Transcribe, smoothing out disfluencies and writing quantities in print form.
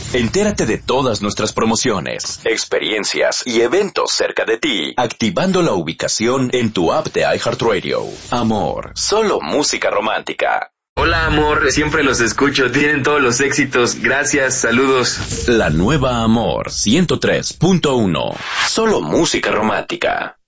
Entérate de todas nuestras promociones, experiencias y eventos cerca de ti, activando la ubicación en tu app de iHeartRadio. Amor, solo música romántica. Hola amor, siempre los escucho, tienen todos los éxitos, gracias, saludos. La nueva Amor 103.1, solo música romántica.